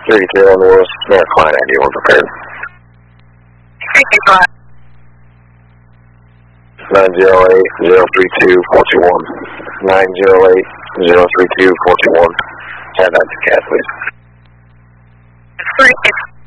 32 on the Willis, North Klein, 91 prepared. 908-032-421. 908-032-421. Have that to CAD, please.